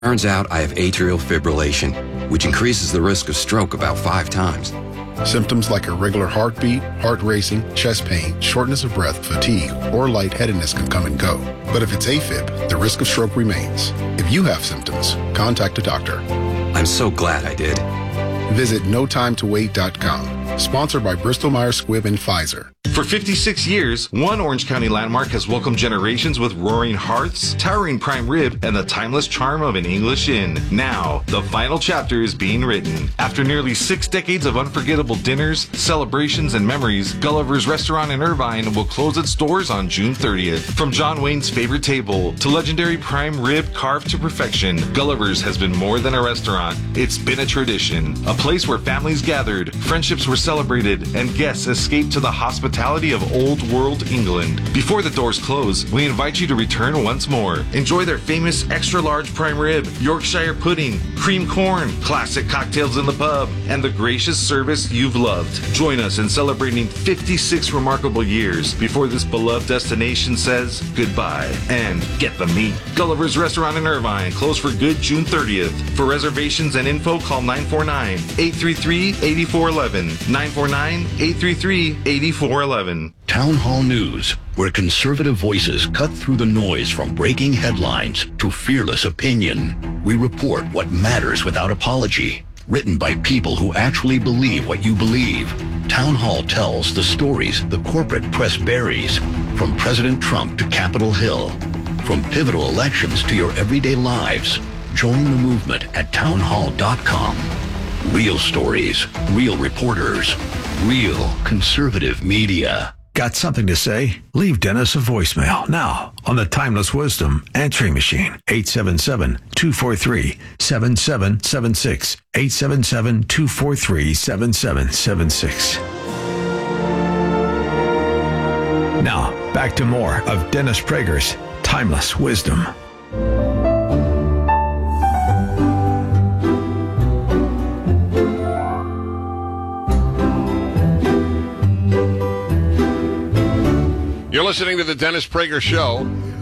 Turns out I have atrial fibrillation, which increases the risk of stroke about 5 times. Symptoms like irregular heartbeat, heart racing, chest pain, shortness of breath, fatigue, or lightheadedness can come and go. But if it's AFib, the risk of stroke remains. If you have symptoms, contact a doctor. I'm so glad I did. Visit notimetowait.com. Sponsored by Bristol-Myers Squibb and Pfizer. For 56 years, one Orange County landmark has welcomed generations with roaring hearths, towering prime rib, and the timeless charm of an English inn. Now, the final chapter is being written. After nearly 6 decades of unforgettable dinners, celebrations, and memories, Gulliver's Restaurant in Irvine will close its doors on June 30th. From John Wayne's favorite table to legendary prime rib carved to perfection, Gulliver's has been more than a restaurant. It's been a tradition, a place where families gathered, friendships were celebrated, and guests escaped to the hospitality of old world England. Before the doors close, we invite you to return once more. Enjoy their famous extra large prime rib, Yorkshire pudding, cream corn, classic cocktails in the pub, and the gracious service you've loved. Join us in celebrating 56 remarkable years before this beloved destination says goodbye. And get the meat. Gulliver's Restaurant in Irvine, closed for good June 30th. For reservations and info, call 949-833-8411. 949-833-8411. Town Hall News, where conservative voices cut through the noise from breaking headlines to fearless opinion. We report what matters without apology. Written by people who actually believe what you believe. Town Hall tells the stories the corporate press buries. From President Trump to Capitol Hill. From pivotal elections to your everyday lives. Join the movement at townhall.com. Real stories, real reporters, real conservative media. Got something to say? Leave Dennis a voicemail now on the Timeless Wisdom answering machine. 877-243-7776. 877-243-7776. Now, back to more of Dennis Prager's Timeless Wisdom. You're listening to the Dennis Prager Show.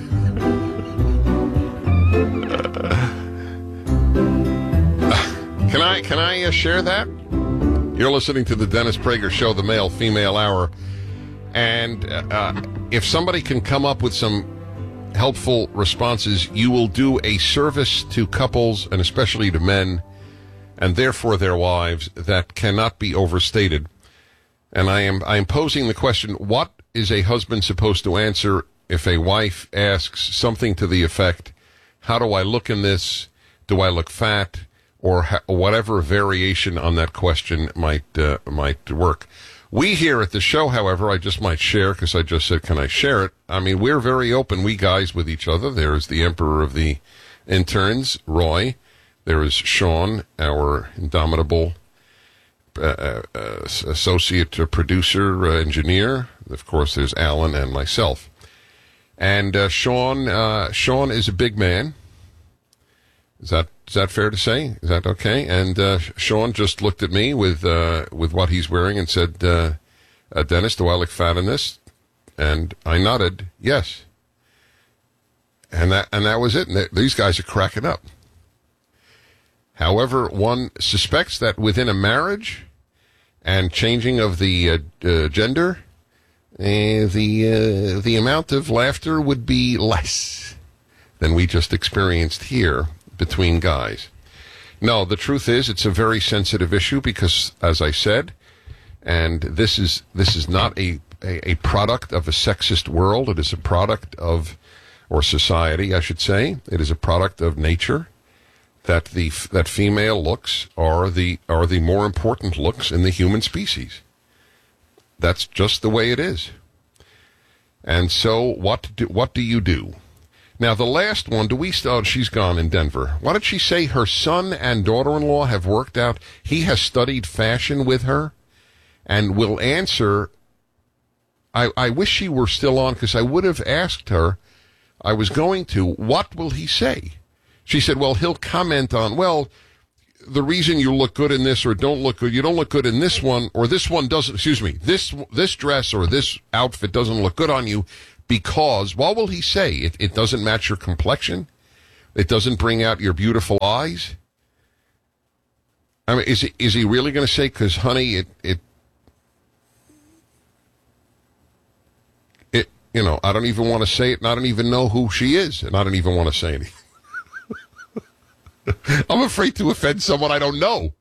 Can I share that? You're listening to the Dennis Prager Show, the male-female hour. And if somebody can come up with some helpful responses, you will do a service to couples, and especially to men, and therefore their wives, that cannot be overstated. And I am posing the question, what is a husband supposed to answer if a wife asks something to the effect, how do I look in this? Do I look fat? Or whatever variation on that question might work. We here at the show, however, I just might share, because I just said, can I share it? I mean, we're very open, we guys, with each other. There's the emperor of the interns, Roy. There is Sean, our indomitable associate producer, engineer. Of course, there's Alan and myself. And Sean is a big man. Is that fair to say? Is that okay? And Sean just looked at me with what he's wearing and said, Dennis, do I look fat in this? And I nodded, yes. And that was it. And these guys are cracking up. However, one suspects that within a marriage and changing of the gender, the amount of laughter would be less than we just experienced here between guys. No, the truth is it's a very sensitive issue because, as I said, and this is not a product of a sexist world. It is a product of, or society, I should say. It is a product of nature. That female looks are the more important looks in the human species. That's just the way it is. And so, what do you do? Now, the last one, she's gone in Denver. What did she say? Her son and daughter-in-law have worked out. He has studied fashion with her and will answer. I wish she were still on because I would have asked her. I was going to. What will he say? She said, well, he'll comment on, well, the reason you look good in this or don't look good, you don't look good in this one, or this one doesn't, this dress or this outfit doesn't look good on you because, what will he say? It doesn't match your complexion? It doesn't bring out your beautiful eyes? I mean, is he really going to say, because, honey, it, I don't even want to say it, and I don't even know who she is, and I don't even want to say anything. I'm afraid to offend someone I don't know.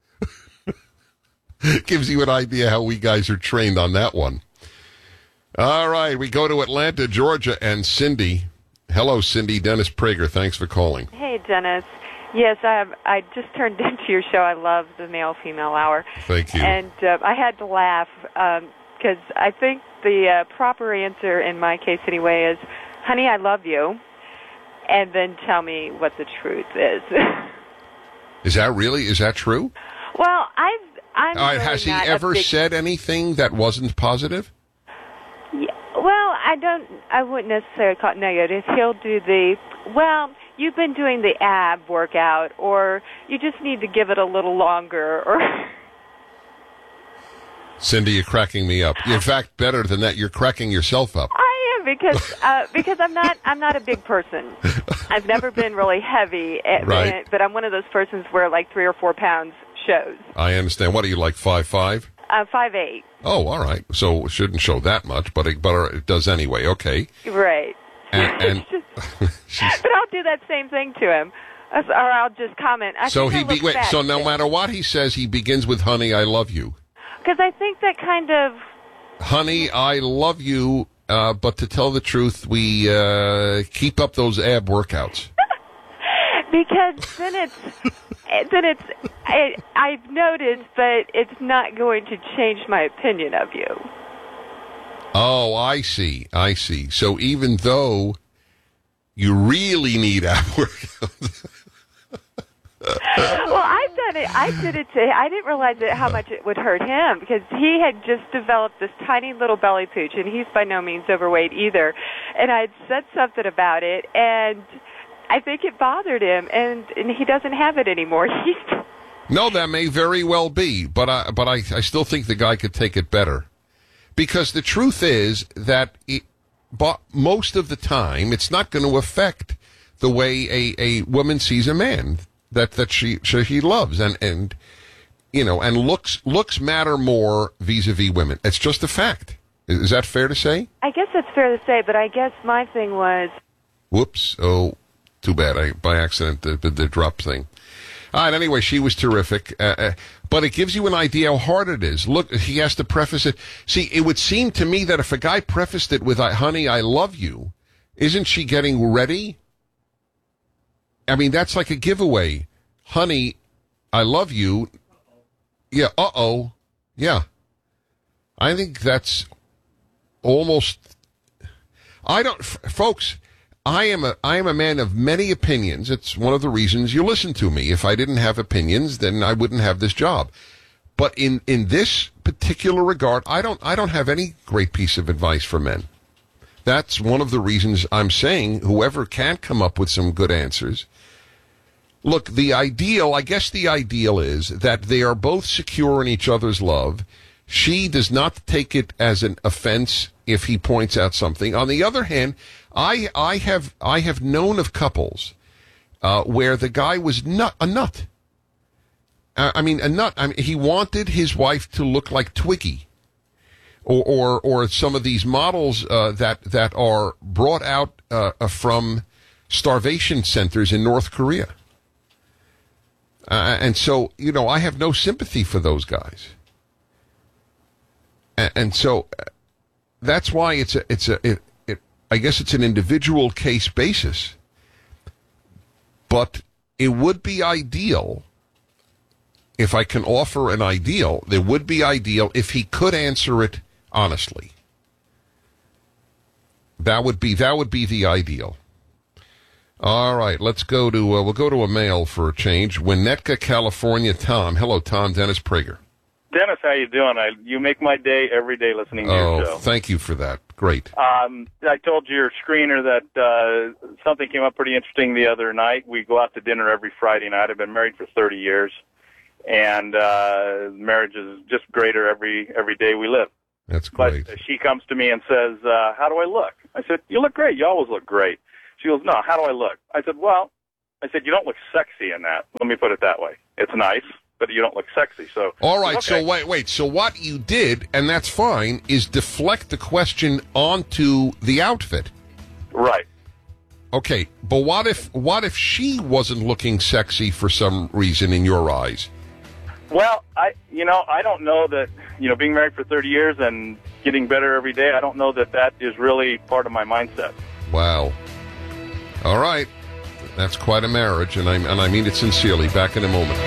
Gives you an idea how we guys are trained on that one. All right, we go to Atlanta, Georgia, and Cindy. Hello, Cindy. Dennis Prager, thanks for calling. Hey, Dennis. Yes, I just turned into your show. I love the male-female hour. Thank you. And I had to laugh because I think the proper answer, in my case anyway, is, honey, I love you, and then tell me what the truth is. Is that true? Well, I'm really has he not ever a big... said anything that wasn't positive? Yeah, well, I wouldn't necessarily call it negative. He'll do you've been doing the ab workout, or you just need to give it a little longer, or... Cindy, you're cracking me up. In fact, better than that, you're cracking yourself up. I am, because I'm not a big person. I've never been really heavy, right. But I'm one of those persons where like 3 or 4 pounds shows. I understand. What are you, like 5'5"? 5'8". Oh, all right. So it shouldn't show that much, but it does anyway. Okay. Right. And but I'll do that same thing to him, or I'll just comment. So so no matter what he says, he begins with "Honey, I love you." Because I think that kind of... Honey, I love you, but to tell the truth, we keep up those ab workouts. Because I've noticed, but it's not going to change my opinion of you. Oh, I see. So even though you really need ab workouts... Well, I've done it. I did it to. I didn't realize how much it would hurt him because he had just developed this tiny little belly pooch, and he's by no means overweight either. And I had said something about it, and I think it bothered him, and he doesn't have it anymore. No, that may very well be, but I still think the guy could take it better, because the truth is that most of the time it's not going to affect the way a woman sees a man that she loves, and looks matter more vis-a-vis women. It's just a fact. Is that fair to say? I guess that's fair to say, but I guess my thing was... Whoops. Oh, too bad. I, by accident, the drop thing. All right, anyway, she was terrific. But it gives you an idea how hard it is. Look, he has to preface it. See, it would seem to me that if a guy prefaced it with, honey, I love you, isn't she getting ready? I mean, that's like a giveaway. Honey, I love you. Yeah, uh-oh. Yeah. I think that's almost... Folks, I am a man of many opinions. It's one of the reasons you listen to me. If I didn't have opinions, then I wouldn't have this job. But in this particular regard, I don't have any great piece of advice for men. That's one of the reasons I'm saying whoever can come up with some good answers. Look, I guess the ideal is that they are both secure in each other's love. She does not take it as an offense if he points out something. On the other hand, I have known of couples where the guy was a nut. I mean, a nut. I mean, he wanted his wife to look like Twiggy, or some of these models that are brought out from starvation centers in North Korea. And so, I have no sympathy for those guys. And so that's why I guess it's an individual case basis. But it would be ideal, if I can offer an ideal, it would be ideal if he could answer it honestly. That would be the ideal. All right, let's go to we'll go to a mail for a change. Winnetka, California. Tom. Hello, Tom. Dennis Prager. Dennis, how you doing? You make my day every day listening to your show. Thank you for that. Great. I told your screener that something came up pretty interesting the other night. We go out to dinner every Friday night. I've been married for 30 years, and marriage is just greater every day we live. That's great. But she comes to me and says, how do I look? I said, you look great. You always look great. She goes, no, how do I look? I said, well, I said, you don't look sexy in that. Let me put it that way. It's nice, but you don't look sexy. So all right, okay. So wait. So what you did, and that's fine, is deflect the question onto the outfit. Right. Okay, but what if she wasn't looking sexy for some reason in your eyes? Well, I don't know that, being married for 30 years and getting better every day, I don't know that is really part of my mindset. Wow. All right. That's quite a marriage, and I mean it sincerely. Back in a moment.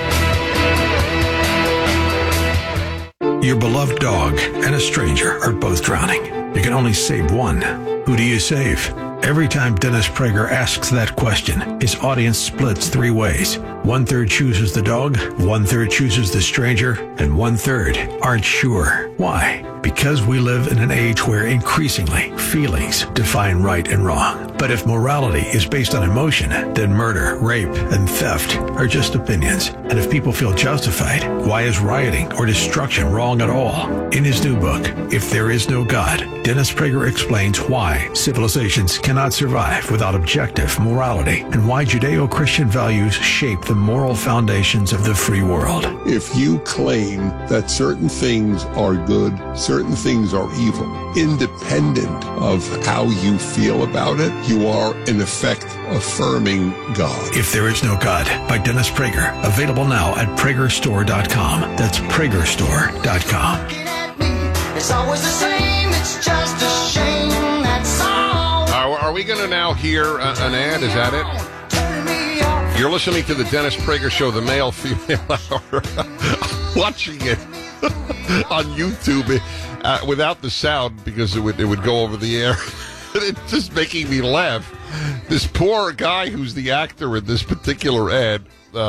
Your beloved dog and a stranger are both drowning. You can only save one. Who do you save? Every time Dennis Prager asks that question, his audience splits 3 ways. 1/3 chooses the dog, 1/3 chooses the stranger, and 1/3 aren't sure. Why? Because we live in an age where increasingly feelings define right and wrong. But if morality is based on emotion, then murder, rape, and theft are just opinions. And if people feel justified, why is rioting or destruction wrong at all? In his new book, If There Is No God, Dennis Prager explains why civilizations cannot survive without objective morality and why Judeo-Christian values shape the moral foundations of the free world. If you claim that certain things are good, certain things are evil, independent of how you feel about it, you are in effect affirming God. If There Is No God by Dennis Prager. Available now at PragerStore.com. That's PragerStore.com. It's always the same, it's just a shame, that's all. Are we going to now hear an ad? Is that it? You're listening to the Dennis Prager Show, the male-female hour. Watching it on YouTube without the sound because it would go over the air. It's just making me laugh. This poor guy who's the actor in this particular ad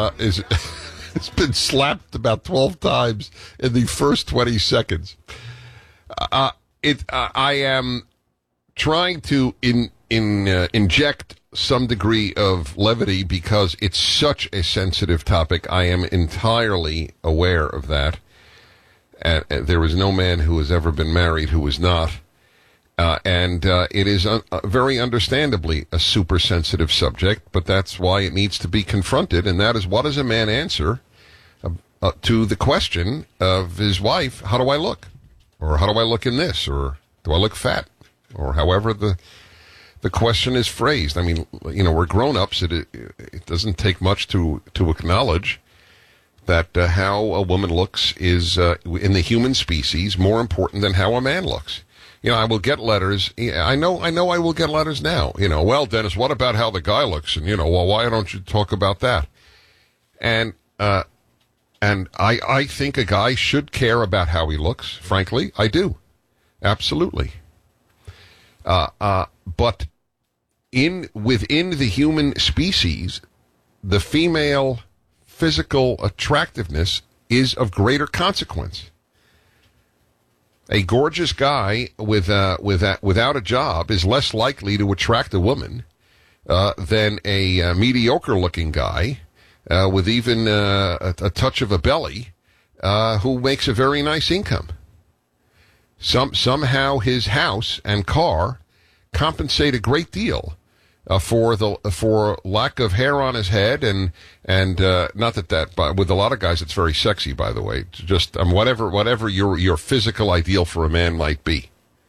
it's been slapped about 12 times in the first 20 seconds. I am trying to inject some degree of levity because it's such a sensitive topic. I am entirely aware of that. There is no man who has ever been married who is not. And it is very understandably a super sensitive subject, but that's why it needs to be confronted. And that is, what does a man answer to the question of his wife? How do I look? Or how do I look in this? Or do I look fat? Or however the question is phrased. I mean, we're grown-ups. It doesn't take much to acknowledge that how a woman looks is, in the human species, more important than how a man looks. I will get letters. I know I will get letters now. Well, Dennis, what about how the guy looks? And, well, why don't you talk about that? And I think a guy should care about how he looks. Frankly, I do. Absolutely. But within the human species, the female physical attractiveness is of greater consequence. A gorgeous guy without a job is less likely to attract a woman than a mediocre-looking guy with even a touch of a belly who makes a very nice income. Somehow his house and car compensate a great deal for lack of hair on his head and not that but with a lot of guys it's very sexy, by the way. Just whatever your physical ideal for a man might be.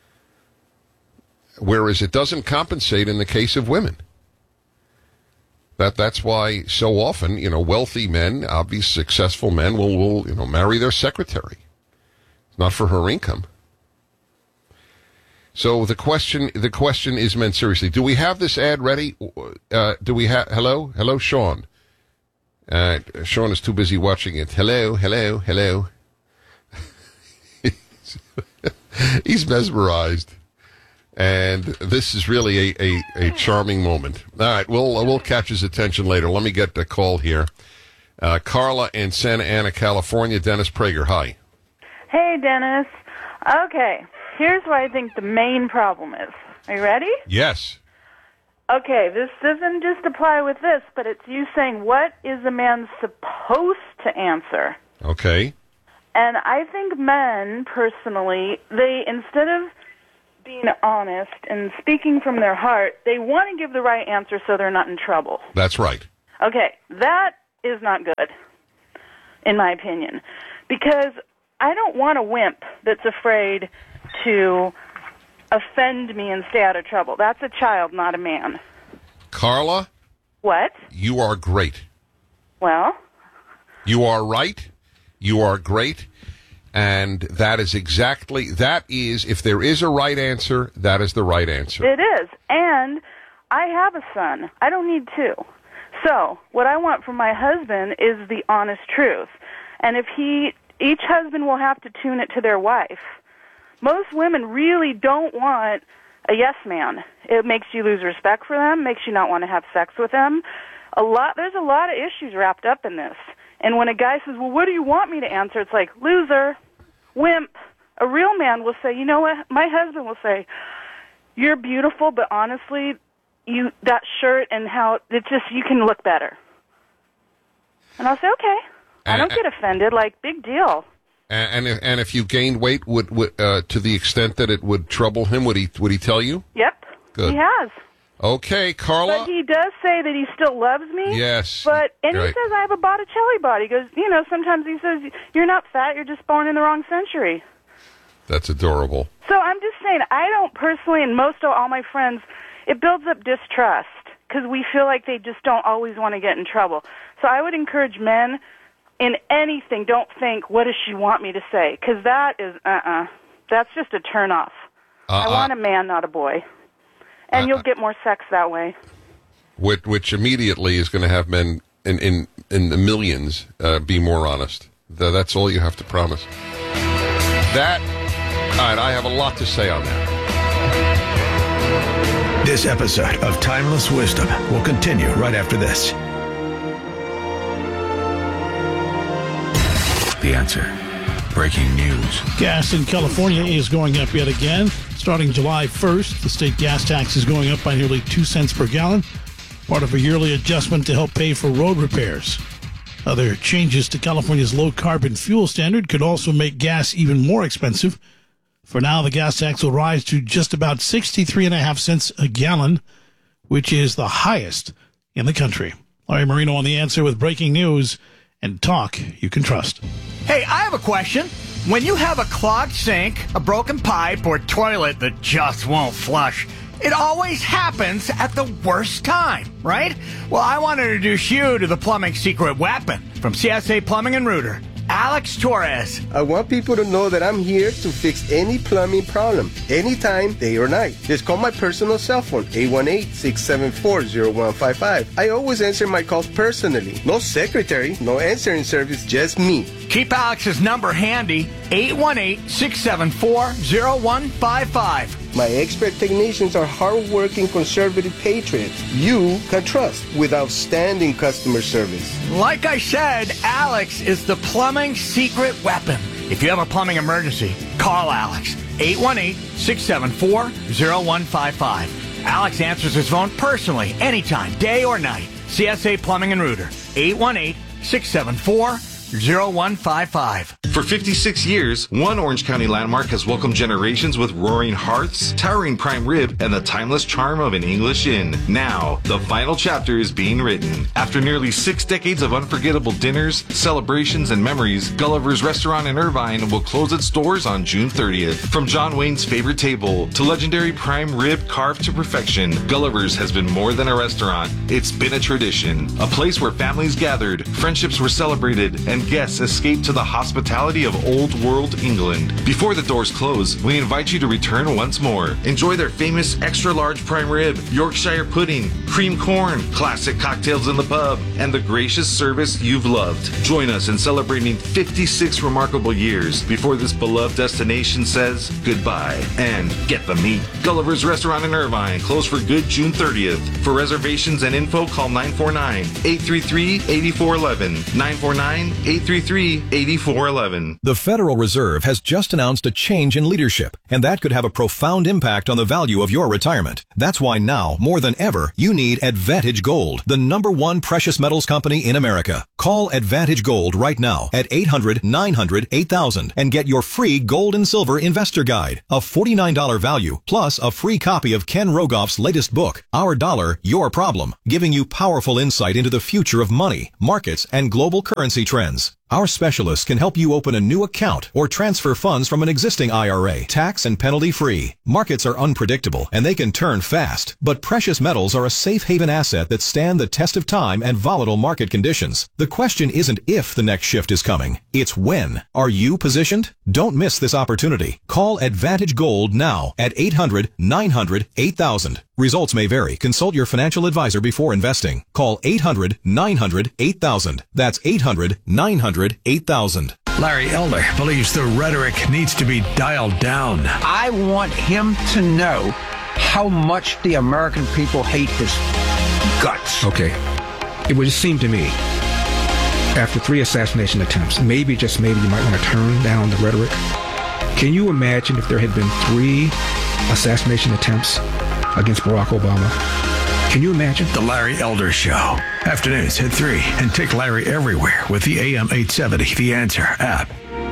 Whereas it doesn't compensate in the case of women. That's why so often, wealthy men, obvious successful men will marry their secretary. It's not for her income. So the question is meant seriously. Do we have this ad ready? Do we have, hello, Sean. Sean is too busy watching it. Hello. He's mesmerized. And this is really a charming moment. All right, we'll catch his attention later. Let me get the call here. Carla in Santa Ana, California. Dennis Prager, hi. Hey, Dennis. Okay, here's what I think the main problem is. Are you ready? Yes. Okay, this doesn't just apply with this, but it's you saying, what is a man supposed to answer? Okay. And I think men, personally, they, instead of being honest and speaking from their heart, they want to give the right answer so they're not in trouble. That's right. Okay, that is not good, in my opinion, because I don't want a wimp that's afraid to offend me and stay out of trouble. That's a child, not a man. Carla? What? You are great. Well? You are right. You are great. And that is, if there is a right answer, that is the right answer. It is. And I have a son. I don't need two. So what I want from my husband is the honest truth. And if each husband will have to tune it to their wife. Most women really don't want a yes man. It makes you lose respect for them, makes you not want to have sex with them. There's a lot of issues wrapped up in this. And when a guy says, well, what do you want me to answer? It's like, loser, wimp. A real man will say, you know what? My husband will say, you're beautiful, but honestly, that shirt and how it's just, you can look better. And I'll say, okay. I don't get offended. Like, big deal. And if you gained weight, would to the extent that it would trouble him, would he tell you? Yep. Good. He has. Okay, Carla. But he does say that he still loves me. Yes. And right. he says I have a Botticelli body. He goes, sometimes he says, you're not fat, you're just born in the wrong century. That's adorable. So I'm just saying, I don't personally, and most of all my friends, it builds up distrust because we feel like they just don't always want to get in trouble. So I would encourage men, in anything, don't think, what does she want me to say? Because that is, that's just a turn-off. I want a man, not a boy. And you'll get more sex that way. Which immediately is going to have men in the millions be more honest. That's all you have to promise. All right, I have a lot to say on that. This episode of Timeless Wisdom will continue right after this. The Answer. Breaking news. Gas in California is going up yet again. Starting July 1st, the state gas tax is going up by nearly 2 cents per gallon, part of a yearly adjustment to help pay for road repairs. Other changes to California's low-carbon fuel standard could also make gas even more expensive. For now, the gas tax will rise to just about 63.5 cents a gallon, which is the highest in the country. Larry Marino on The Answer with breaking news and talk you can trust. Hey, I have a question. When you have a clogged sink, a broken pipe, or toilet that just won't flush, it always happens at the worst time, right? Well, I want to introduce you to the plumbing secret weapon from CSA Plumbing and Rooter, Alex Torres. I want people to know that I'm here to fix any plumbing problem, anytime, day or night. Just call my personal cell phone, 818-674-0155. I always answer my calls personally. No secretary, no answering service, just me. Keep Alex's number handy, 818-674-0155. My expert technicians are hard-working, conservative patriots you can trust with outstanding customer service. Like I said, Alex is the plumbing secret weapon. If you have a plumbing emergency, call Alex, 818-674-0155. Alex answers his phone personally, anytime, day or night. CSA Plumbing and Rooter, 818-674-0155. For 56 years, one Orange County landmark has welcomed generations with roaring hearths, towering prime rib, and the timeless charm of an English inn. Now, the final chapter is being written. After nearly 6 decades of unforgettable dinners, celebrations, and memories, Gulliver's Restaurant in Irvine will close its doors on June 30th. From John Wayne's favorite table to legendary prime rib carved to perfection, Gulliver's has been more than a restaurant. It's been a tradition, a place where families gathered, friendships were celebrated, and guests escaped to the hospitality of old world England. Before the doors close, we invite you to return once more. Enjoy their famous extra large prime rib, Yorkshire pudding, cream corn, classic cocktails in the pub, and the gracious service you've loved. Join us in celebrating 56 remarkable years before this beloved destination says goodbye. And get the meat. Gulliver's Restaurant in Irvine, closed for good June 30th. For reservations and info, call 949-833-8411. 949-833-8411. The Federal Reserve has just announced a change in leadership, and that could have a profound impact on the value of your retirement. That's why now, more than ever, you need Advantage Gold, the #1 precious metals company in America. Call Advantage Gold right now at 800-900-8000 and get your free gold and silver investor guide, a $49 value, plus a free copy of Ken Rogoff's latest book, Our Dollar, Your Problem, giving you powerful insight into the future of money, markets, and global currency trends. Our specialists can help you open a new account or transfer funds from an existing IRA, tax and penalty free. Markets are unpredictable and they can turn fast, but precious metals are a safe haven asset that stand the test of time and volatile market conditions. The question isn't if the next shift is coming, it's when. Are you positioned? Don't miss this opportunity. Call Advantage Gold now at 800-900-8000. Results may vary. Consult your financial advisor before investing. Call 800-900-8000. That's 800-900-8000. Larry Elder believes the rhetoric needs to be dialed down. I want him to know how much the American people hate his guts. Okay. It would seem to me, after 3 assassination attempts, maybe, just maybe, you might want to turn down the rhetoric. Can you imagine if there had been 3 assassination attempts against Barack Obama? Can you imagine? The Larry Elder Show. Afternoons at 3. And take Larry everywhere with the AM 870 The Answer app.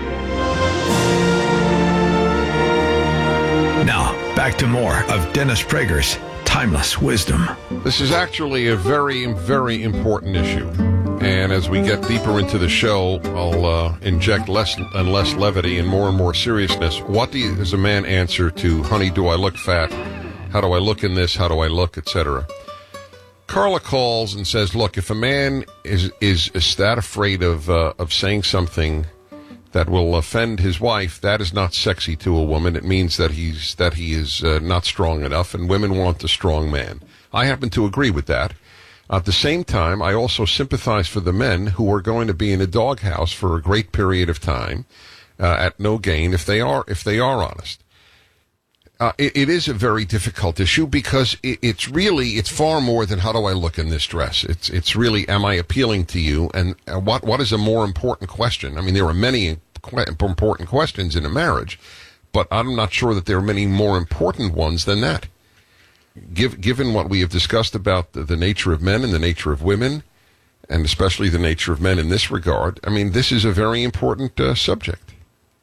Now, back to more of Dennis Prager's Timeless Wisdom. This is actually a very, very important issue. And as we get deeper into the show, I'll inject less and less levity and more seriousness. What does a man answer to, honey, do I look fat? How do I look in this? How do I look, etc.? Carla calls and says, look, if a man is that afraid of saying something that will offend his wife, that is not sexy to a woman. It means that he is not strong enough, and women want a strong man. I happen to agree with that. At the same time, I also sympathize for the men who are going to be in a doghouse for a great period of time at no gain if they are honest. It is a very difficult issue because it's far more than how do I look in this dress. It's really, am I appealing to you? And what is a more important question? I mean, there are many important questions in a marriage, but I'm not sure that there are many more important ones than that. Given what we have discussed about the nature of men and the nature of women, and especially the nature of men in this regard, I mean, this is a very important subject.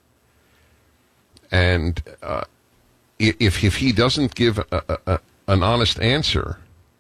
And if he doesn't give an honest answer,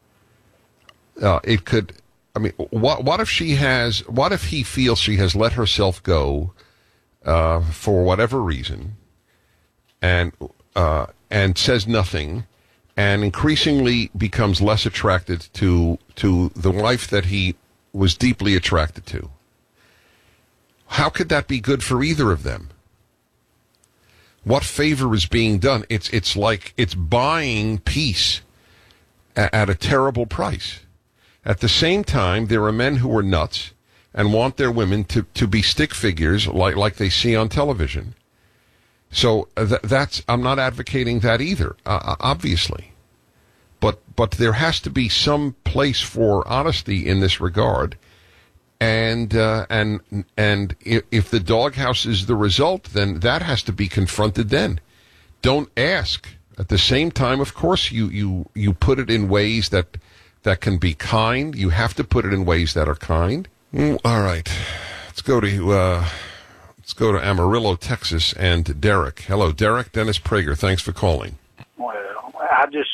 it could. I mean, what if he feels she has let herself go for whatever reason, and says nothing, and increasingly becomes less attracted to the wife that he was deeply attracted to? How could that be good for either of them? What favor is being done? It's like it's buying peace at a terrible price. At the same time, there are men who are nuts and want their women to be stick figures like they see on television. So that's, I'm not advocating that either, obviously. But there has to be some place for honesty in this regard. And if the doghouse is the result, then that has to be confronted then. Don't ask. At the same time, of course, you put it in ways that can be kind. You have to put it in ways that are kind. All right. Let's go to Amarillo, Texas, and Derek. Hello, Derek. Dennis Prager. Thanks for calling. Well, I just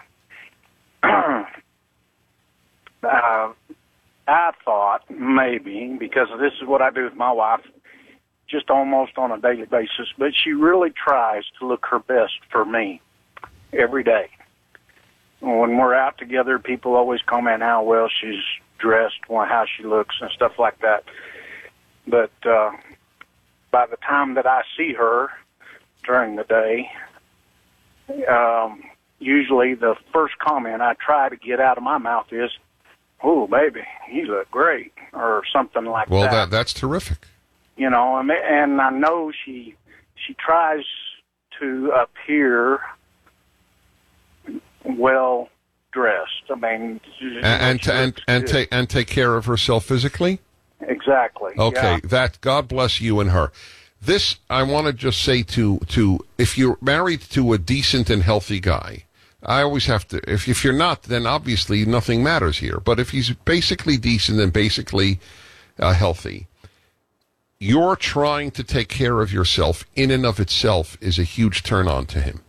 I thought maybe, because this is what I do with my wife just almost on a daily basis, but she really tries to look her best for me every day. When we're out together, people always comment how well she's dressed, how she looks, and stuff like that. But by the time that I see her during the day, usually the first comment I try to get out of my mouth is, "Oh, baby, you look great," or something like that. Well, that's terrific. You know, and I know she tries to appear well dressed. I mean, and take care of herself physically. Exactly. Okay, yeah. God bless you and her. This I want to just say to if you're married to a decent and healthy guy, I always have to, if you're not, then obviously nothing matters here. But if he's basically decent and basically healthy, you're trying to take care of yourself in and of itself is a huge turn on to him.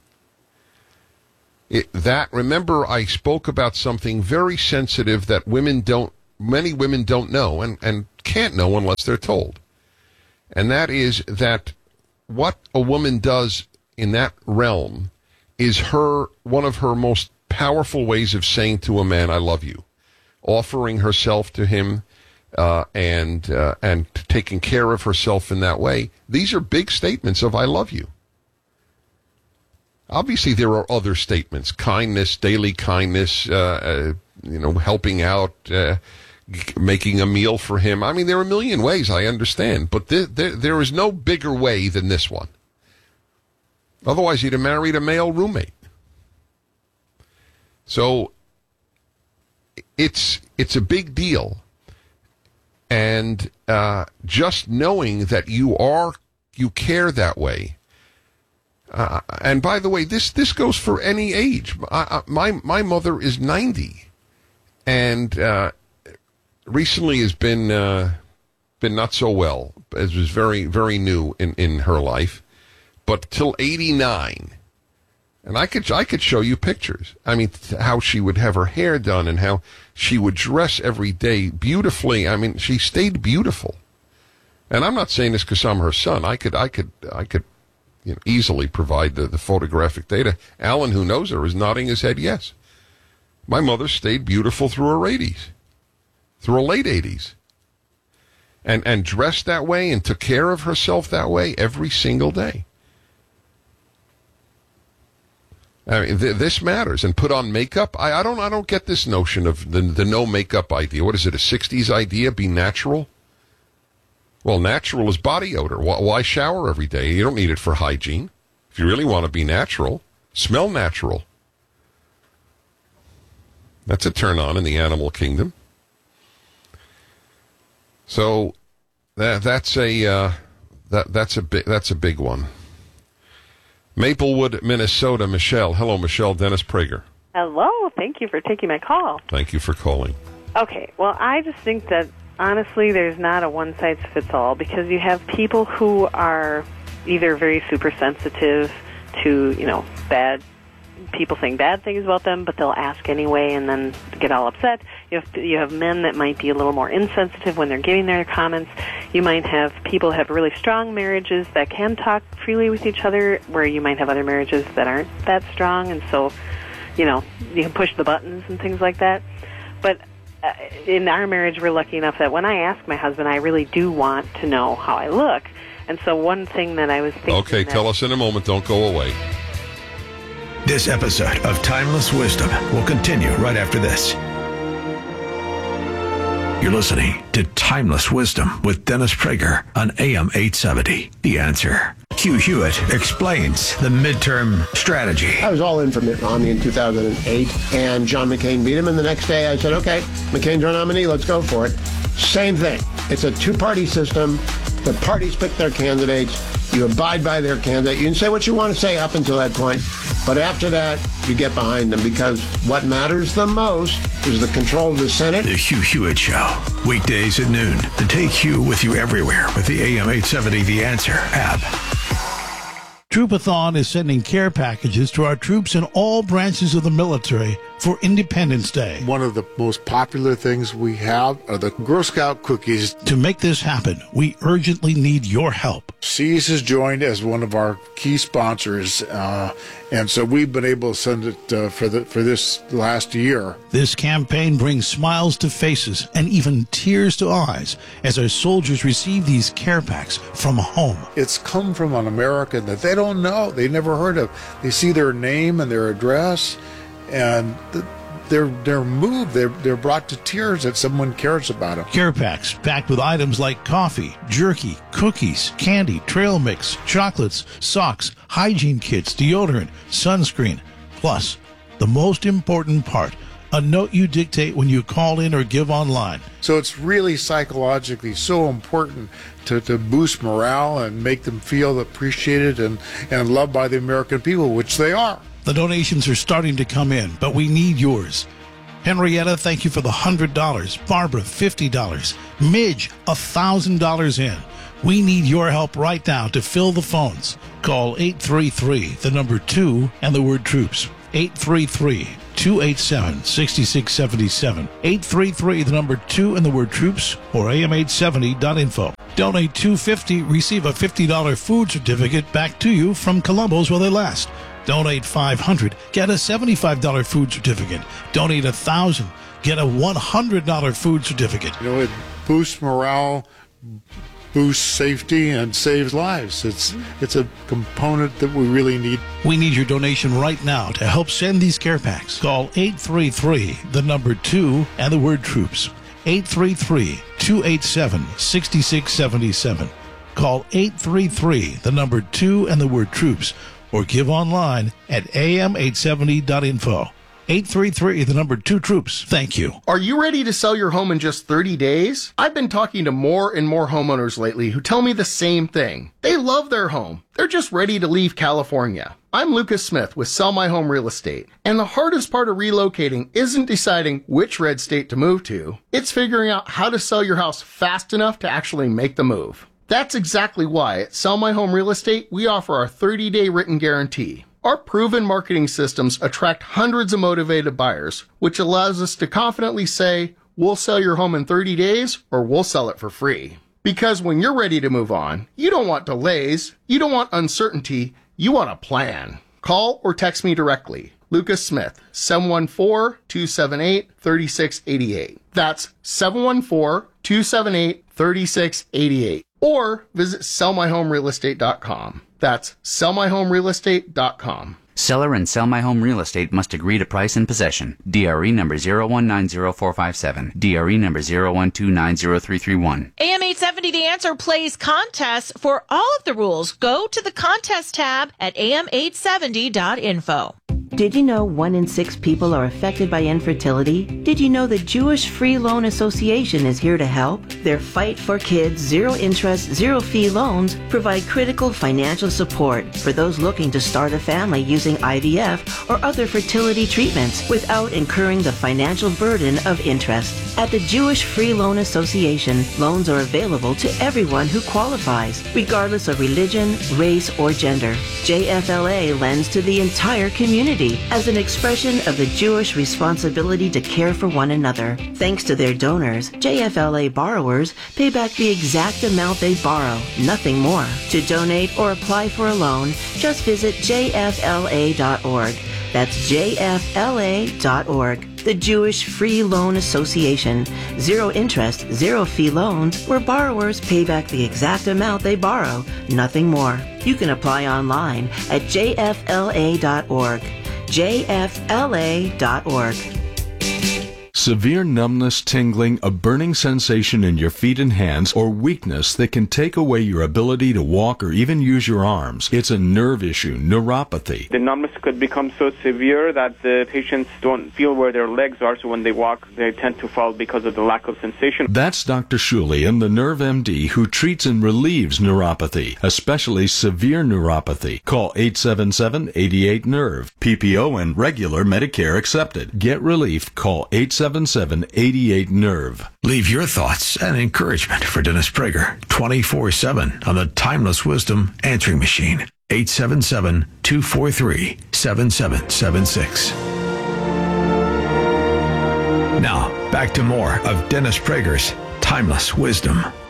Remember, I spoke about something very sensitive that many women don't know and can't know unless they're told. And that is that what a woman does in that realm is one of her most powerful ways of saying to a man, I love you, offering herself to him, and taking care of herself in that way. These are big statements of I love you. Obviously, there are other statements, kindness, daily kindness, helping out, making a meal for him. I mean, there are a million ways, I understand, but there is no bigger way than this one. Otherwise, you'd have married a male roommate. So it's a big deal. And just knowing that you care that way. And by the way, this goes for any age. My mother is 90, and recently has been not so well. It was very, very new in her life, but till 89. And I could show you pictures. I mean, how she would have her hair done and how she would dress every day beautifully. I mean, she stayed beautiful. And I'm not saying this because I'm her son. I could easily provide the photographic data. Alan, who knows her, is nodding his head yes. My mother stayed beautiful through her 80s, through her late 80s. And dressed that way and took care of herself that way every single day. I mean, this matters. And put on makeup. I don't get this notion of the no makeup idea. What is it, a 60s idea? Be natural? Well, natural is body odor. Why shower every day? You don't need it for hygiene. If you really want to be natural, smell natural. That's a turn on in the animal kingdom. So that's a big one. Maplewood, Minnesota, Michelle. Hello, Michelle. Dennis Prager. Hello. Thank you for taking my call. Thank you for calling. Okay. Well, I just think that, honestly, there's not a one-size-fits-all, because you have people who are either very super sensitive to, bad people saying bad things about them, but they'll ask anyway and then get all upset. You have men that might be a little more insensitive when they're giving their comments. You might have people have really strong marriages that can talk freely with each other, where you might have other marriages that aren't that strong, and so, you can push the buttons and things like that. But in our marriage, we're lucky enough that when I ask my husband, I really do want to know how I look. And so one thing that I was thinking... Okay, tell us in a moment. Don't go away. This episode of Timeless Wisdom will continue right after this. You're listening to Timeless Wisdom with Dennis Prager on AM 870. The Answer. Hugh Hewitt explains the midterm strategy. I was all in for Mitt Romney in 2008, and John McCain beat him. And the next day I said, okay, McCain's our nominee, let's go for it. Same thing. It's a two-party system. The parties pick their candidates. You abide by their candidate. You can say what you want to say up until that point, but after that, you get behind them, because what matters the most is the control of the Senate. The Hugh Hewitt Show, weekdays at noon. And take Hugh with you everywhere with the AM 870 The Answer app. Troopathon is sending care packages to our troops in all branches of the military for Independence Day. One of the most popular things we have are the Girl Scout cookies. To make this happen, we urgently need your help. Seas has joined as one of our key sponsors, and so we've been able to send it for this last year. This campaign brings smiles to faces and even tears to eyes as our soldiers receive these care packs from home. It's come from an American that they don't know, they never heard of. They see their name and their address, and they're moved. They're brought to tears that someone cares about them. Care packs packed with items like coffee, jerky, cookies, candy, trail mix, chocolates, socks, hygiene kits, deodorant, sunscreen. Plus, the most important part, a note you dictate when you call in or give online. So it's really psychologically so important to boost morale and make them feel appreciated and loved by the American people, which they are. The donations are starting to come in, but we need yours. Henrietta, thank you for the $100. Barbara, $50. Midge, $1,000 in. We need your help right now to fill the phones. Call 833, the number 2, and the word troops. 833-287-6677. 833, the number 2, and the word troops, or am870.info. Donate $250, receive a $50 food certificate back to you from Columbo's while they last. Donate $500, get a $75 food certificate. Donate $1,000, get a $100 food certificate. You know, it boosts morale, boosts safety, and saves lives. It's a component that we really need. We need your donation right now to help send these care packs. Call 833, the number 2, and the word troops. 833-287-6677. Call 833, the number 2, and the word troops, or give online at am870.info. 833, the number 2 troops. Thank you. Are you ready to sell your home in just 30 days? I've been talking to more and more homeowners lately who tell me the same thing. They love their home. They're just ready to leave California. I'm Lucas Smith with Sell My Home Real Estate. And the hardest part of relocating isn't deciding which red state to move to. It's figuring out how to sell your house fast enough to actually make the move. That's exactly why at Sell My Home Real Estate, we offer our 30-day written guarantee. Our proven marketing systems attract hundreds of motivated buyers, which allows us to confidently say, we'll sell your home in 30 days or we'll sell it for free. Because when you're ready to move on, you don't want delays, you don't want uncertainty, you want a plan. Call or text me directly. Lucas Smith, 714-278-3688. That's 714-278-3688. Or visit sellmyhomerealestate.com. That's sellmyhomerealestate.com. Seller and Sell My Home Real Estate must agree to price and possession. DRE number 0190457. DRE number 012903331. AM 870 The Answer plays contests for all of the rules. Go to the contest tab at am870.info. Did you know 1 in 6 people are affected by infertility? Did you know the Jewish Free Loan Association is here to help? Their Fight for Kids zero-interest, zero-fee loans provide critical financial support for those looking to start a family using IVF or other fertility treatments without incurring the financial burden of interest. At the Jewish Free Loan Association, loans are available to everyone who qualifies, regardless of religion, race, or gender. JFLA lends to the entire community as an expression of the Jewish responsibility to care for one another. Thanks to their donors, JFLA borrowers pay back the exact amount they borrow, nothing more. To donate or apply for a loan, just visit jfla.org. That's jfla.org. The Jewish Free Loan Association. Zero interest, zero fee loans where borrowers pay back the exact amount they borrow, nothing more. You can apply online at jfla.org. jfla.org. Severe numbness, tingling, a burning sensation in your feet and hands, or weakness that can take away your ability to walk or even use your arms. It's a nerve issue, neuropathy. The numbness could become so severe that the patients don't feel where their legs are, so when they walk, they tend to fall because of the lack of sensation. That's Dr. Shulian, the Nerve MD, who treats and relieves neuropathy, especially severe neuropathy. Call 877-88-NERVE. PPO and regular Medicare accepted. Get relief. Call 877-88-NERVE. Leave your thoughts and encouragement for Dennis Prager 24/7 on the Timeless Wisdom Answering Machine. 877-243-7776. Now, back to more of Dennis Prager's Timeless Wisdom.